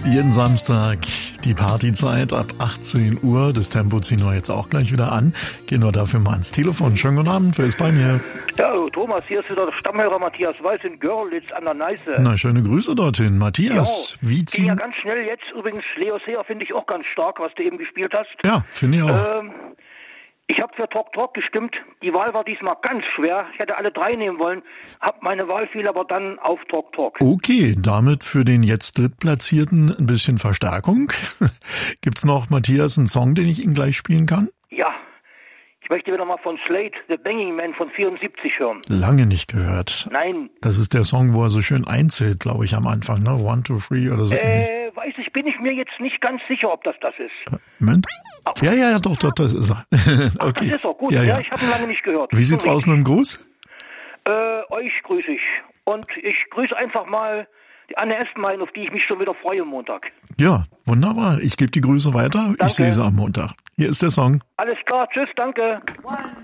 Jeden Samstag die Partyzeit ab 18 Uhr. Das Tempo ziehen wir jetzt auch gleich wieder an. Gehen wir dafür mal ans Telefon. Schönen guten Abend, wer ist bei mir? Ja, Thomas, hier ist wieder der Stammhörer Matthias Weiß in Görlitz an der Neiße. Na, schöne Grüße dorthin. Matthias, Jo, wie ging ja ziehen... ganz schnell jetzt. Übrigens, Leo Seer finde ich auch ganz stark, was du eben gespielt hast. Ja, finde ich auch. Ich habe für Talk Talk gestimmt. Die Wahl war diesmal ganz schwer. Ich hätte alle drei nehmen wollen. Meine Wahl fiel aber dann auf Talk Talk. Okay, damit für den jetzt Drittplatzierten ein bisschen Verstärkung. Gibt's noch, Matthias, einen Song, den ich Ihnen gleich spielen kann? Ja, ich möchte wieder mal von Slade, The Banging Man von 74 hören. Lange nicht gehört. Nein. Das ist der Song, wo er so schön einzählt, glaube ich, am Anfang, ne? 1, 2, 3 oder so ähnlich. Weiß ich, bin ich mir jetzt nicht ganz sicher, ob das ist. Moment. Ja, doch, das ist er. Okay. Das ist auch gut. Ja. Ich habe ihn lange nicht gehört. Wie sieht's aus mit dem Gruß? Euch grüße ich. Und ich grüße einfach mal die Anne Estmein, auf die ich mich schon wieder freue Montag. Ja, wunderbar. Ich gebe die Grüße weiter. Danke. Ich sehe sie am Montag. Hier ist der Song. Alles klar, tschüss, danke. 1,